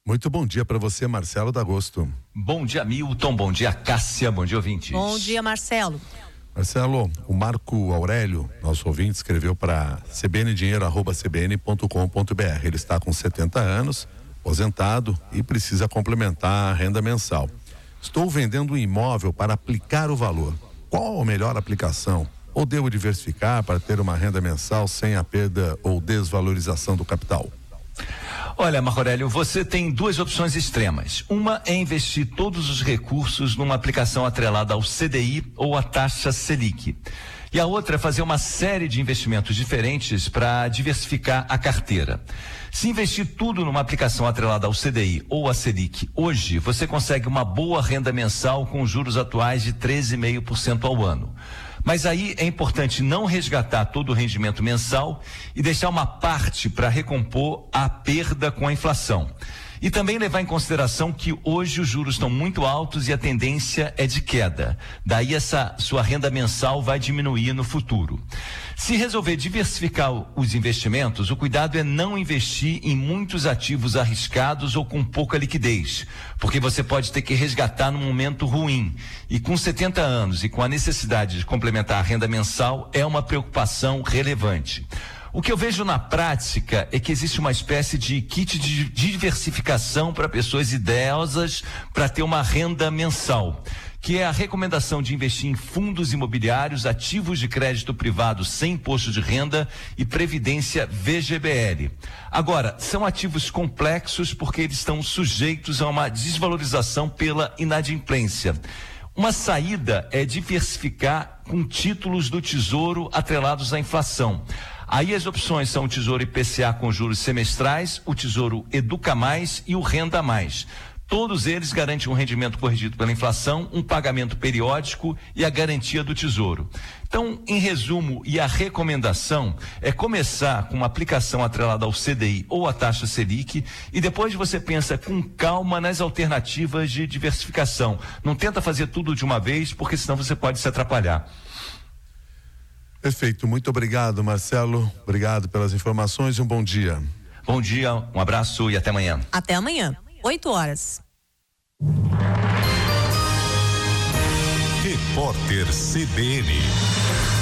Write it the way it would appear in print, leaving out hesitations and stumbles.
Muito bom dia para você, Marcelo D'Agosto. Bom dia, Milton. Bom dia, Cássia. Bom dia, ouvintes. Bom dia, Marcelo. Marcelo, o Marco Aurélio, nosso ouvinte, escreveu para cbndinheiro@cbn.com.br. Ele está com 70 anos, aposentado e precisa complementar a renda mensal. Estou vendendo um imóvel para aplicar o valor. Qual a melhor aplicação? Ou devo diversificar para ter uma renda mensal sem a perda ou desvalorização do capital? Olha, Marco Aurélio, você tem duas opções extremas. Uma é investir todos os recursos numa aplicação atrelada ao CDI ou à taxa Selic. E a outra é fazer uma série de investimentos diferentes para diversificar a carteira. Se investir tudo numa aplicação atrelada ao CDI ou à Selic, hoje você consegue uma boa renda mensal com juros atuais de 13,5% ao ano. Mas aí é importante não resgatar todo o rendimento mensal e deixar uma parte para recompor a perda com a inflação. E também levar em consideração que hoje os juros estão muito altos e a tendência é de queda. Daí essa sua renda mensal vai diminuir no futuro. Se resolver diversificar os investimentos, o cuidado é não investir em muitos ativos arriscados ou com pouca liquidez, porque você pode ter que resgatar num momento ruim. E com 70 anos e com a necessidade de complementar a renda mensal, é uma preocupação relevante. O que eu vejo na prática é que existe uma espécie de kit de diversificação para pessoas idosas para ter uma renda mensal, que é a recomendação de investir em fundos imobiliários, ativos de crédito privado sem imposto de renda e previdência VGBL. Agora, são ativos complexos porque eles estão sujeitos a uma desvalorização pela inadimplência. Uma saída é diversificar com títulos do Tesouro atrelados à inflação. Aí as opções são o Tesouro IPCA com juros semestrais, o Tesouro Educa Mais e o Renda Mais. Todos eles garantem um rendimento corrigido pela inflação, um pagamento periódico e a garantia do Tesouro. Então, em resumo, e a recomendação é começar com uma aplicação atrelada ao CDI ou à taxa Selic e depois você pensa com calma nas alternativas de diversificação. Não tenta fazer tudo de uma vez, porque senão você pode se atrapalhar. Perfeito, muito obrigado, Marcelo. Obrigado pelas informações e um bom dia. Bom dia, um abraço e até amanhã. Até amanhã, 8 horas. Repórter CBN.